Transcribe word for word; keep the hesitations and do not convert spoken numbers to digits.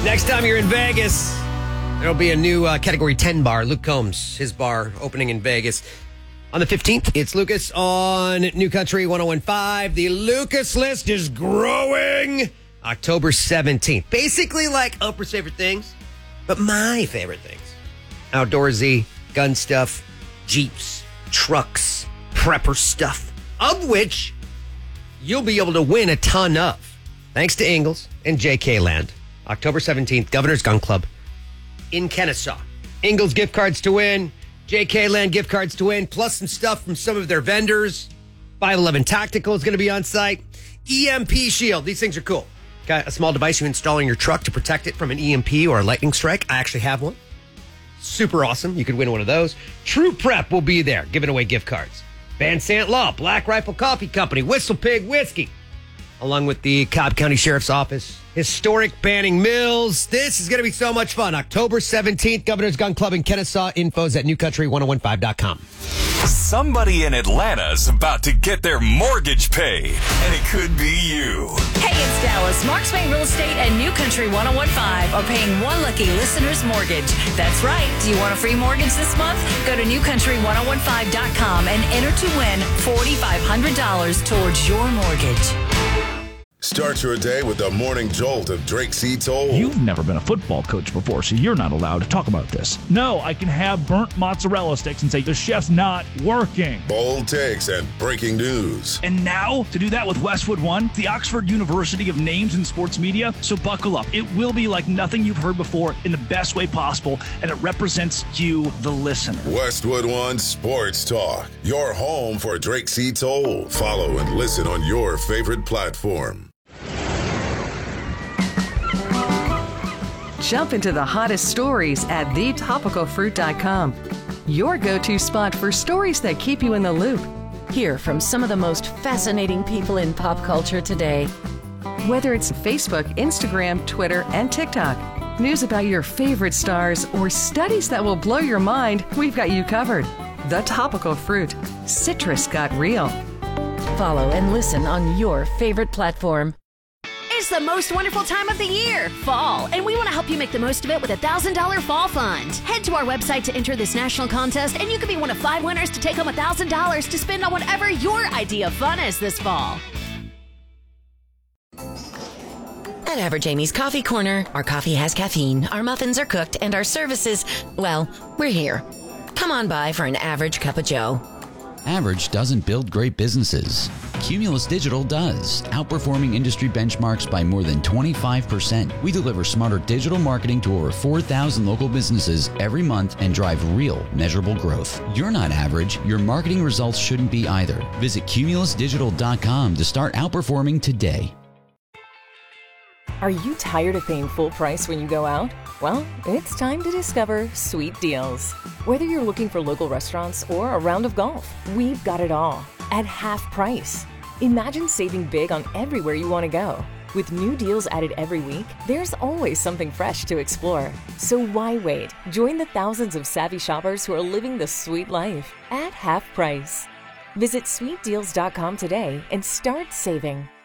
Next time you're in Vegas, there'll be a new uh, Category ten bar. Luke Combs, his bar, opening in Vegas. On the fifteenth, it's Lucas on New Country one oh one point five. The Lucas list is growing. October seventeenth. Basically like Oprah's favorite things, but my favorite things. Outdoorsy, gun stuff, Jeeps, trucks, prepper stuff, of which you'll be able to win a ton of. Thanks to Ingles and J K Land. October seventeenth, Governor's Gun Club in Kennesaw. Ingles gift cards to win, J K Land gift cards to win, plus some stuff from some of their vendors. five eleven Tactical is going to be on site. E M P Shield. These things are cool. Got a small device you install in your truck to protect it from an E M P or a lightning strike. I actually have one. Super awesome. You could win one of those. True Prep will be there, giving away gift cards. Van Sant Law, Black Rifle Coffee Company, Whistle Pig Whiskey, along with the Cobb County Sheriff's Office, Historic Banning Mills. This is going to be so much fun. October seventeenth, Governor's Gun Club in Kennesaw. Info's at new country ten fifteen dot com. Somebody in Atlanta's about to get their mortgage paid, and it could be you. Hey, it's Dallas. Marks Bank Real Estate and New Country ten fifteen are paying one lucky listener's mortgage. That's right. Do you want a free mortgage this month? Go to new country ten fifteen dot com and enter to win four thousand five hundred dollars towards your mortgage. Start your day with the morning jolt of Drake C. Toll. You've never been a football coach before, so you're not allowed to talk about this. No, I can have burnt mozzarella sticks and say the chef's not working. Bold takes and breaking news. And now, to do that with Westwood One, the Oxford University of Names in Sports Media. So buckle up. It will be like nothing you've heard before in the best way possible, and it represents you, the listener. Westwood One Sports Talk, your home for Drake C. Toll. Follow and listen on your favorite platform. Jump into the hottest stories at the topical fruit dot com. Your go-to spot for stories that keep you in the loop. Hear from some of the most fascinating people in pop culture today. Whether it's Facebook, Instagram, Twitter, and TikTok, news about your favorite stars, or studies that will blow your mind, we've got you covered. The Topical Fruit. Citrus got real. Follow and listen on your favorite platform. It's the most wonderful time of the year, fall, and we want to help you make the most of it with a one thousand dollars Fall Fund. Head to our website to enter this national contest, and you could be one of five winners to take home one thousand dollars to spend on whatever your idea of fun is this fall. At Average Amy's Coffee Corner, our coffee has caffeine, our muffins are cooked, and our services, well, we're here. Come on by for an average cup of joe. Average doesn't build great businesses. Cumulus Digital does, outperforming industry benchmarks by more than twenty-five percent. We deliver smarter digital marketing to over four thousand local businesses every month and drive real, measurable growth. You're not average. Your marketing results shouldn't be either. Visit cumulus digital dot com to start outperforming today. Are you tired of paying full price when you go out? Well, it's time to discover Sweet Deals. Whether you're looking for local restaurants or a round of golf, we've got it all at half price. Imagine saving big on everywhere you want to go. With new deals added every week, there's always something fresh to explore. So why wait? Join the thousands of savvy shoppers who are living the sweet life at half price. Visit sweet deals dot com today and start saving.